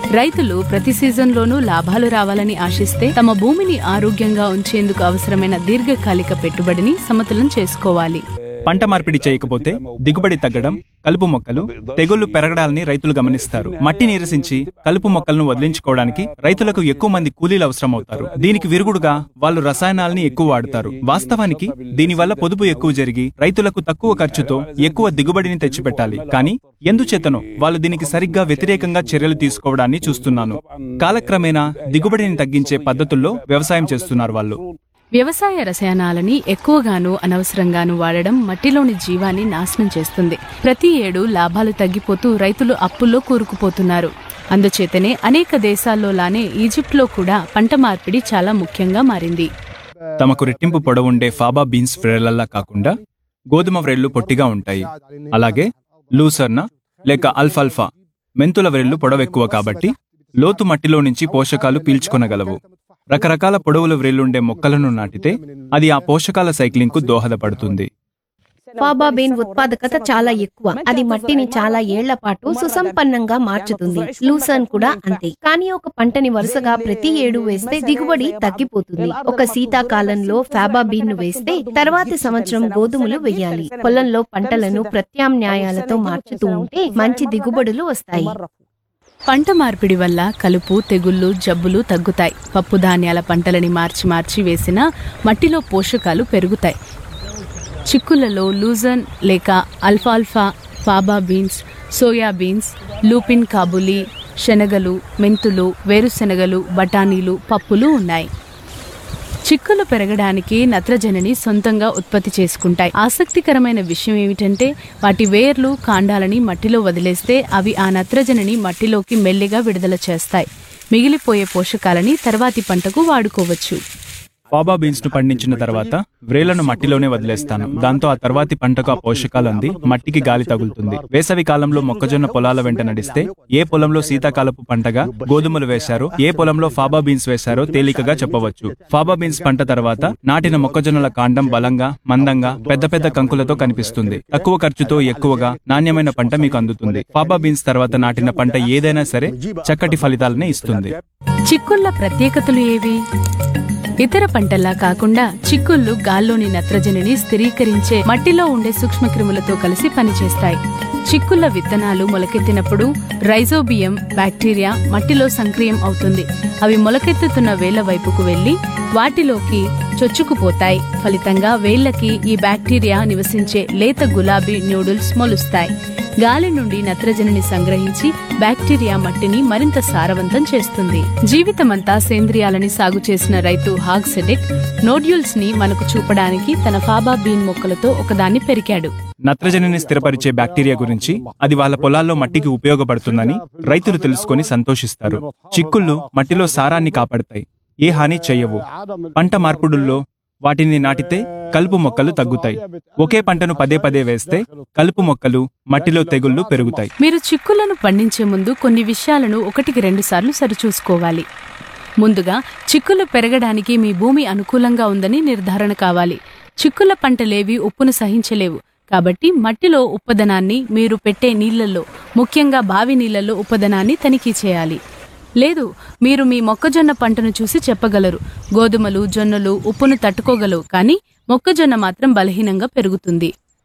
రైతులు ప్రతి సీజన్లోనూ లాభాలు రావాలని ఆశిస్తే తమ భూమిని ఆరోగ్యంగా ఉంచేందుకు అవసరమైన దీర్ఘకాలిక పెట్టుబడిని సమతులం చేసుకోవాలి. పంట మార్పిడి చేయకపోతే దిగుబడి తగ్గడం, కలుపు మొక్కలు, తెగుళ్లు పెరగడాలని రైతులు గమనిస్తారు. మట్టి నీరసించి కలుపు మొక్కలను వదిలించుకోవడానికి రైతులకు ఎక్కువ మంది కూలీలు అవసరమవుతారు. దీనికి విరుగుడుగా వాళ్ళు రసాయనాల్ని ఎక్కువ వాడతారు. వాస్తవానికి దీనివల్ల పొదుపు ఎక్కువ జరిగి రైతులకు తక్కువ ఖర్చుతో ఎక్కువ దిగుబడిని తెచ్చిపెట్టాలి. కానీ ఎందుచేతనో వాళ్ళు దీనికి సరిగ్గా వ్యతిరేకంగా చర్యలు తీసుకోవడాన్ని చూస్తున్నాను. కాలక్రమేణా దిగుబడిని తగ్గించే పద్ధతుల్లో వ్యవసాయం చేస్తున్నారు వాళ్ళు. వ్యవసాయ రసాయనాలని ఎక్కువగాను అనవసరంగాను వాడడం మట్టిలోని జీవాన్ని నాశనం చేస్తుంది. ప్రతి ఏడు లాభాలు తగ్గిపోతూ రైతులు అప్పుల్లో కూరుకుపోతున్నారు. అందుచేతనే అనేక దేశాల్లోలానే ఈజిప్ట్లో కూడా పంట మార్పిడి చాలా ముఖ్యంగా మారింది. తమకు రెట్టింపు పొడవుండే ఫాబా బీన్స్ వ్రేళ్లలా కాకుండా గోధుమ వ్రేళ్లు పొట్టిగా ఉంటాయి. అలాగే లూసర్నా లేక అల్ఫాల్ఫా మెంతుల వ్రేళ్లు పొడవెక్కువ కాబట్టి లోతు మట్టిలో నుంచి పోషకాలు పీల్చుకొనగలవు. రకరకాల పొడవుల వ్రేళ్లుండే మొక్కలను నాటితే అది ఆ పోషకాల సైక్లింగ్ కు దోహదపడుతుంది. ఫాబా బీన్ ఉత్పాదకత చాలా ఎక్కువ. అది మట్టిని చాలా ఏళ్ల పాటు సుసంపన్నంగా మార్చుతుంది. లూసర్న్ కూడా అంతే. కానీ ఒక పంటని వరుసగా ప్రతి ఏడు వేస్తే దిగుబడి తగ్గిపోతుంది. ఒక శీతాకాలంలో ఫాబా బీన్ ను వేస్తే తర్వాతి సంవత్సరం గోధుమలు వేయాలి. పొలంలో పంటలను ప్రత్యామ్నాయాలతో మార్చుతూ ఉంటే మంచి దిగుబడులు వస్తాయి. పంట మార్పిడి వల్ల కలుపు, తెగుళ్లు, జబ్బులు తగ్గుతాయి. పప్పు ధాన్యాల పంటలని మార్చి వేసినా మట్టిలో పోషకాలు పెరుగుతాయి. చిక్కులలో లూజన్ లేక అల్ఫాల్ఫా, faba beans, soya beans, Lupin కాబులి, శనగలు, మెంతులు, వేరుశెనగలు, బఠానీలు, పప్పులు ఉన్నాయి. చిక్కులు పెరగడానికి నత్రజనిని సొంతంగా ఉత్పత్తి చేసుకుంటాయి. ఆసక్తికరమైన విషయం ఏమిటంటే వాటి వేర్లు, కాండాలని మట్టిలో వదిలేస్తే అవి ఆ నత్రజనిని మట్టిలోకి మెల్లిగా విడుదల చేస్తాయి. మిగిలిపోయే పోషకాలని తర్వాతి పంటకు వాడుకోవచ్చు. ఫాబా బీన్స్ ను పండించిన తర్వాత వ్రేళ్లను మట్టిలోనే వదిలేస్తాను. దాంతో ఆ తర్వాతి పంటకు ఆ పోషకాలు అంది మట్టికి గాలి తగులుతుంది. వేసవి కాలంలో మొక్కజొన్న పొలాల వెంట నడిస్తే ఏ పొలంలో శీతాకాలపు పంటగా గోధుమలు వేశారో, ఏ పొలంలో ఫాబా బీన్స్ వేశారో తేలికగా చెప్పవచ్చు. ఫాబా బీన్స్ పంట తర్వాత నాటిన మొక్కజొన్నల కాండం బలంగా, మందంగా, పెద్ద పెద్ద కంకులతో కనిపిస్తుంది. తక్కువ ఖర్చుతో ఎక్కువగా నాణ్యమైన పంట మీకు అందుతుంది. ఫాబా బీన్స్ తర్వాత నాటిన పంట ఏదైనా సరే చక్కటి ఫలితాలనే ఇస్తుంది. చిక్కుళ్ళ ప్రత్యేకతలు ఏవి? ఇతర పంటల్లా కాకుండా చిక్కుళ్ళు గాల్లోని నత్రజనిని స్థిరీకరించే మట్టిలో ఉండే సూక్ష్మక్రిములతో కలిసి పనిచేస్తాయి. చిక్కుళ్ళ విత్తనాలు మొలకెత్తినప్పుడు రైజోబియం బ్యాక్టీరియా మట్టిలో సంక్రియం అవుతుంది. అవి మొలకెత్తుతున్న వేళ్ల వైపుకు వెళ్లి వాటిలోకి చొచ్చుకుపోతాయి. ఫలితంగా వేళ్లకి ఈ బ్యాక్టీరియా నివసించే లేత గులాబీ న్యూడిల్స్ మొలుస్తాయి. గాలి నుండి నత్రజనిని సంగ్రహించి బ్యాక్టీరియా మట్టిని మరింత సారవంతం చేస్తుంది. జీవితమంతా సేంద్రియాలని సాగు చేసిన రైతు హాగ్ సెడెక్ నోడ్యూల్స్ ని మనకు చూపడానికి తన ఫాబా బీన్ మొక్కలతో ఒకదాన్ని పెరికాడు. నత్రజనిని స్థిరపరిచే బ్యాక్టీరియా గురించి, అది వాళ్ళ పొలాల్లో మట్టికి ఉపయోగపడుతుందని రైతులు తెలుసుకొని సంతోషిస్తారు. చిక్కుళ్ళు మట్టిలో సారాన్ని కాపాడతాయి, ఏ హాని చెయ్యవు. పంట మార్పుడుల్లో వాటిని నాటితే కలుపు మొక్కలు తగ్గుతాయి. ఒకే పంటను పదే వేస్తే కలుపు మొక్కలు, మట్టిలో తెగుళ్లు పెరుగుతాయి. మీరు చిక్కులను పండించే ముందు కొన్ని విషయాలను 1-2 సార్లు సరిచూసుకోవాలి. ముందుగా చిక్కులు పెరగడానికి మీ భూమి అనుకూలంగా ఉందని నిర్ధారణ కావాలి. చిక్కుల పంటలేవి ఉప్పును సహించలేవు. కాబట్టి మట్టిలో ఉప్పదనాన్ని, మీరు పెట్టే నీళ్లలో, ముఖ్యంగా బావి నీళ్లలో ఉప్పదనాన్ని తనిఖీ చేయాలి. లేదు, మీరు మీ మొక్కజొన్న పంటను చూసి చెప్పగలరు. గోధుమలు, జొన్నలు ఉప్పును తట్టుకోగలవు, కానీ మొక్కజొన్న మాత్రం బలహీనంగా పెరుగుతుంది.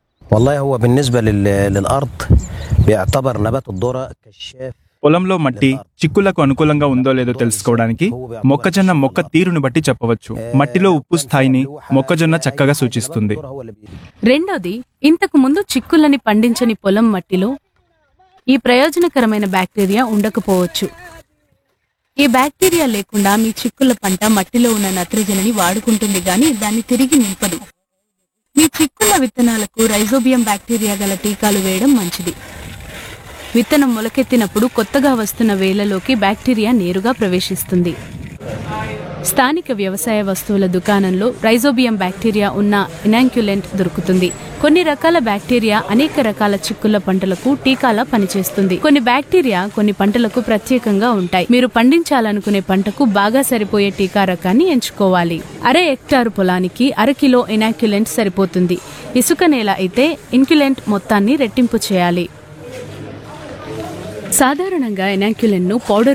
పొలంలో మట్టి చిక్కులకు అనుకూలంగా ఉందో లేదో తెలుసుకోవడానికి మొక్కజొన్న మొక్క తీరును బట్టి చెప్పవచ్చు. మట్టిలో ఉప్పు స్థాయిని మొక్కజొన్న చక్కగా సూచిస్తుంది. రెండోది, ఇంతకు ముందు చిక్కులని పండించని పొలం మట్టిలో ఈ ప్రయోజనకరమైన బ్యాక్టీరియా ఉండకపోవచ్చు. ఈ బ్యాక్టీరియా లేకుండా మీ చిక్కుల పంట మట్టిలో ఉన్న నత్రజనిని వాడుకుంటుంది గాని దాన్ని తిరిగి నింపదు. మీ చిక్కుల విత్తనాలకు రైజోబియం బ్యాక్టీరియా గల టీకాలు వేయడం మంచిది. విత్తనం మొలకెత్తినప్పుడు కొత్తగా వస్తున్న వేళ్లలోకి బ్యాక్టీరియా నేరుగా ప్రవేశిస్తుంది. స్థానిక వ్యవసాయ వస్తువుల దుకాణంలో రైజోబియం బ్యాక్టీరియా ఉన్న ఇనాక్యులెంట్ దొరుకుతుంది. కొన్ని రకాల బ్యాక్టీరియా అనేక రకాల చిక్కుళ్ళ పంటలకు టీకాలా పనిచేస్తుంది. కొన్ని బ్యాక్టీరియా కొన్ని పంటలకు ప్రత్యేకంగా ఉంటాయి. మీరు పండించాలనుకునే పంటకు బాగా సరిపోయే టీకా రకాన్ని ఎంచుకోవాలి. 1/2 హెక్టారు పొలానికి 1/2 కిలో ఇనాక్యులెంట్ సరిపోతుంది. ఇసుక నేల అయితే ఇన్క్యులెంట్ మొత్తాన్ని రెట్టింపు చేయాలి. సాధారణంగా ఇనాక్యులెంట్ ను పౌడర్